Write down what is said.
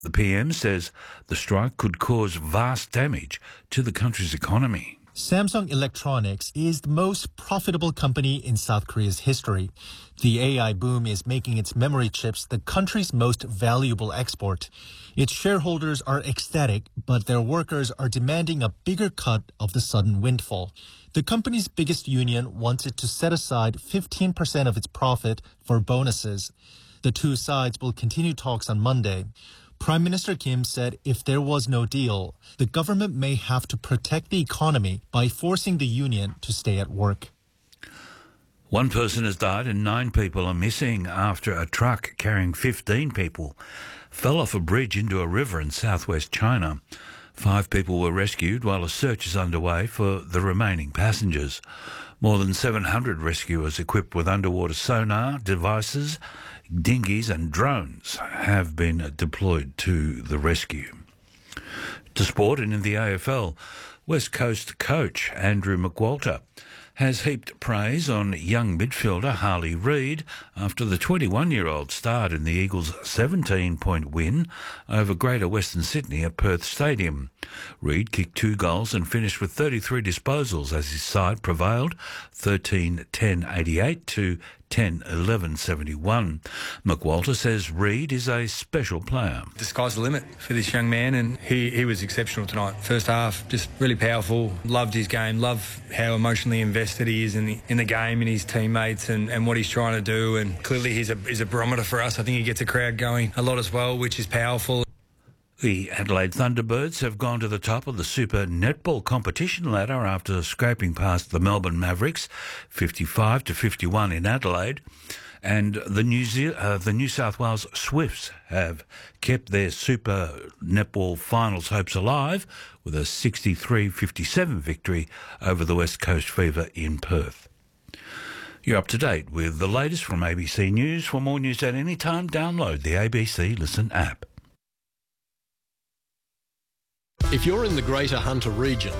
The PM says the strike could cause vast damage to the country's economy. Samsung Electronics is the most profitable company in South Korea's history. The AI boom is making its memory chips the country's most valuable export. Its shareholders are ecstatic, but their workers are demanding a bigger cut of the sudden windfall. The company's biggest union wants it to set aside 15% of its profit for bonuses. The two sides will continue talks on Monday. Prime Minister Kim said if there was no deal, the government may have to protect the economy by forcing the union to stay at work. One person has died and 9 people are missing after a truck carrying 15 people fell off a bridge into a river in southwest China. 5 people were rescued while a search is underway for the remaining passengers. More than 700 rescuers equipped with underwater sonar devices, dinghies and drones have been deployed to the rescue. To sport, and in the AFL, West Coast coach Andrew McWalter has heaped praise on young midfielder Harley Reid after the 21-year-old starred in the Eagles' 17-point win over Greater Western Sydney at Perth Stadium. Reid kicked 2 goals and finished with 33 disposals as his side prevailed 13-10-88 to 10-11-71. McWalter says Reid is a special player. The sky's the limit for this young man, and he was exceptional tonight. First half, just really powerful. Loved his game, loved how emotionally invested he is in the game and his teammates and what he's trying to do. And clearly he's a barometer for us. I think he gets a crowd going a lot as well, which is powerful. The Adelaide Thunderbirds have gone to the top of the Super Netball competition ladder after scraping past the Melbourne Mavericks 55-51 in Adelaide. And the New South Wales Swifts have kept their Super Netball finals hopes alive with a 63-57 victory over the West Coast Fever in Perth. You're up to date with the latest from ABC News. For more news at any time, download the ABC Listen app. If you're in the Greater Hunter region,